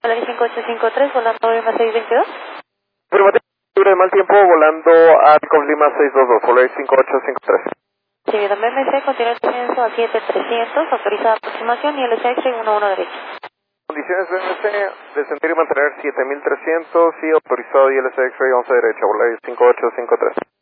Volaris 5853, volando Lima 622. Afirmativo, libre de mal tiempo, volando a Takeoff Lima 622, Volaris 5853. Sí, también MC, continúa el descenso a 7300, autorizada aproximación y LSX 11 derecho. Condiciones BMC, descender y mantener 7300 y autorizado ILS X-Ray 11 derecha, Volaris 5853.